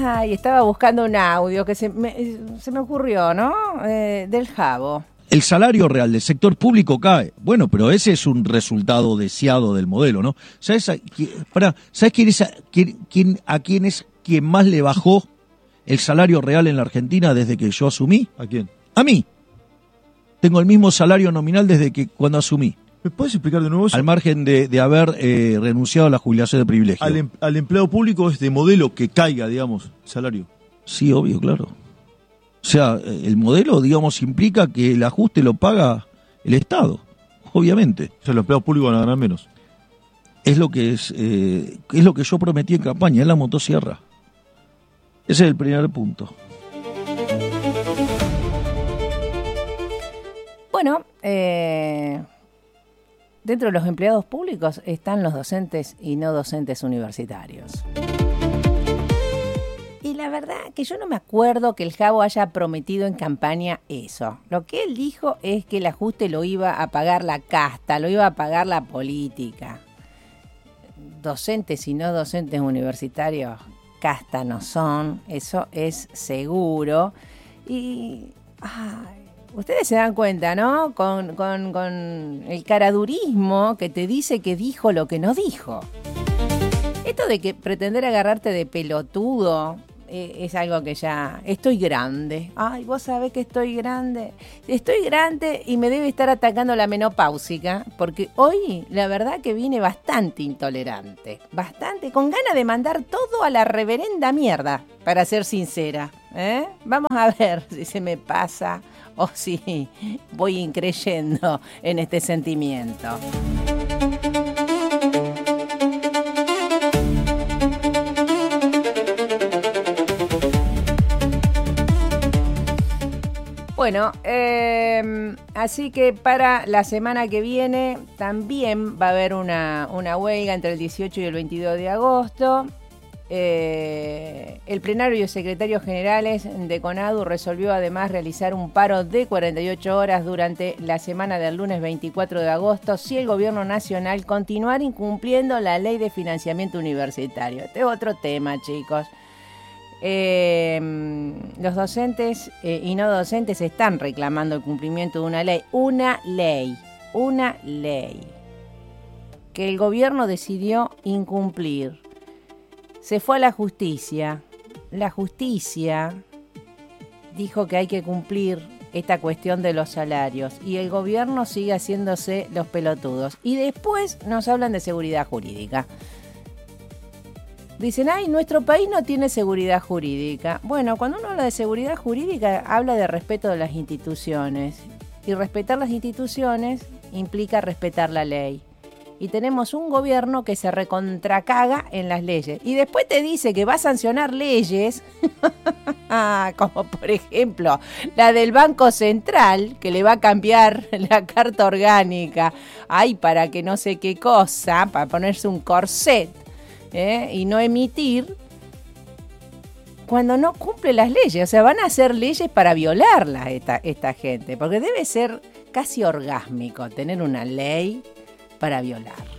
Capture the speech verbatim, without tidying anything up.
Ay, estaba buscando un audio que se me, se me ocurrió, ¿no? Eh, del Jabo. El salario real del sector público cae. Bueno, pero ese es un resultado deseado del modelo, ¿no? ¿Sabes a, para, ¿sabes quién es a, quién, quién, a quién es quien más le bajó el salario real en la Argentina desde que yo asumí? ¿A quién? A mí. Tengo el mismo salario nominal desde que cuando asumí. ¿Me puedes explicar de nuevo eso? Al margen de, de haber eh, renunciado a la jubilación de privilegio. Al, em, al empleado público es de modelo que caiga, digamos, el salario. Sí, obvio, claro. O sea, el modelo, digamos, implica que el ajuste lo paga el Estado, obviamente. O sea, los empleados públicos van a ganar menos. Es lo que es, eh, es lo que yo prometí en campaña, en la motosierra. Ese es el primer punto. Bueno, eh, dentro de los empleados públicos están los docentes y no docentes universitarios. Y la verdad que yo no me acuerdo que el Jabo haya prometido en campaña eso. Lo que él dijo es que el ajuste lo iba a pagar la casta, lo iba a pagar la política. Docentes y no docentes universitarios, casta no son, eso es seguro. Y ay, ustedes se dan cuenta, ¿no? Con, con, con el caradurismo que te dice que dijo lo que no dijo. Esto de que pretender agarrarte de pelotudo eh, es algo que ya... Estoy grande. Ay, vos sabés que estoy grande. Estoy grande y me debe estar atacando la menopáusica, porque hoy la verdad que vine bastante intolerante. Bastante, con ganas de mandar todo a la reverenda mierda, para ser sincera. ¿eh? Vamos a ver si se me pasa o si voy increyendo en este sentimiento. Bueno, eh, así que para la semana que viene también va a haber una, una huelga entre el dieciocho y el veintidós de agosto. Eh, el plenario y los secretarios generales de CONADU resolvió además realizar un paro de cuarenta y ocho horas durante la semana del lunes veinticuatro de agosto si el gobierno nacional continuara incumpliendo la ley de financiamiento universitario. Este es otro tema, chicos. Eh, los docentes eh, y no docentes están reclamando el cumplimiento de una ley, una ley, una ley que el gobierno decidió incumplir. Se fue a la justicia, la justicia dijo que hay que cumplir esta cuestión de los salarios y el gobierno sigue haciéndose los pelotudos y después nos hablan de seguridad jurídica. Dicen, ay, nuestro país no tiene seguridad jurídica. Bueno, cuando uno habla de seguridad jurídica, habla de respeto de las instituciones. Y respetar las instituciones implica respetar la ley. Y tenemos un gobierno que se recontracaga en las leyes. Y después te dice que va a sancionar leyes, como por ejemplo la del Banco Central, que le va a cambiar la carta orgánica. Ay, para que no sé qué cosa, para ponerse un corset. ¿Eh? Y no emitir cuando no cumple las leyes. O sea, van a hacer leyes para violarlas esta, esta gente, porque debe ser casi orgásmico tener una ley para violar.